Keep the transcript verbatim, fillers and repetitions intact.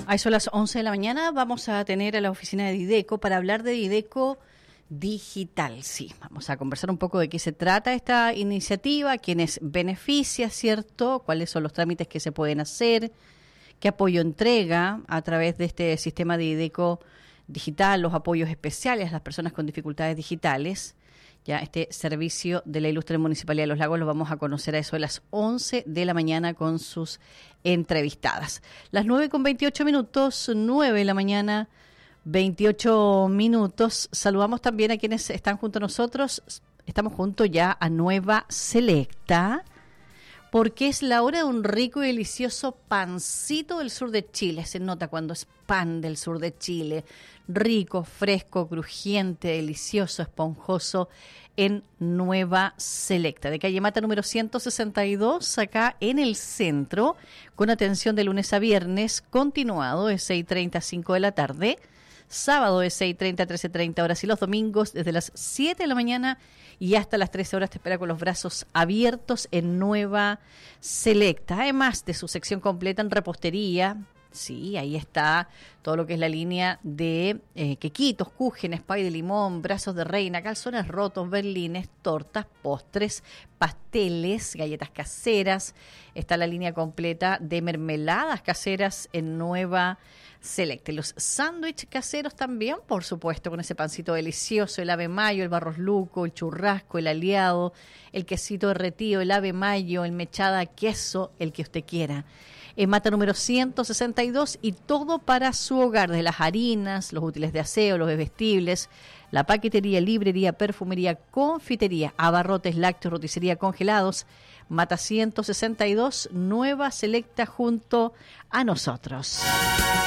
A eso a las once de la mañana vamos a tener a la oficina de Dideco para hablar de Dideco Digital. Sí, vamos a conversar un poco de qué se trata esta iniciativa, quiénes beneficia, ¿cierto? Cuáles son los trámites que se pueden hacer, qué apoyo entrega a través de este sistema de Dideco Digital, los apoyos especiales a las personas con dificultades digitales. Ya este servicio de la Ilustre Municipalidad de Los Lagos lo vamos a conocer a eso de las once de la mañana con sus entrevistadas. Las nueve con veintiocho minutos, nueve de la mañana, veintiocho minutos. Saludamos también a quienes están junto a nosotros. Estamos junto ya a Nueva Selecta, porque es la hora de un rico y delicioso pancito del sur de Chile. Se nota cuando es pan del sur de Chile. Rico, fresco, crujiente, delicioso, esponjoso en Nueva Selecta. De calle Mata número ciento sesenta y dos, acá en el centro, con atención de lunes a viernes, continuado de seis y treinta a cinco de la tarde. Sábado de seis y treinta a trece y treinta horas y los domingos desde las siete de la mañana y hasta las trece horas te espera con los brazos abiertos en Nueva Selecta. Además de su sección completa en repostería, sí, ahí está todo lo que es la línea de eh, quequitos, cúgenes, pay de limón, brazos de reina, calzones rotos, berlines, tortas, postres, pasteles, galletas caseras. Está la línea completa de mermeladas caseras en Nueva Selecta. Los sándwiches caseros también, por supuesto, con ese pancito delicioso, el ave mayo, el barros luco, el churrasco, el aliado, el quesito derretido, el ave mayo, el mechada queso, el que usted quiera. En Mata número ciento sesenta y dos y todo para su hogar, de las harinas, los útiles de aseo, los bebestibles, la paquetería, librería, perfumería, confitería, abarrotes, lácteos, roticería, congelados. Mata ciento sesenta y dos, Nueva Selecta junto a nosotros.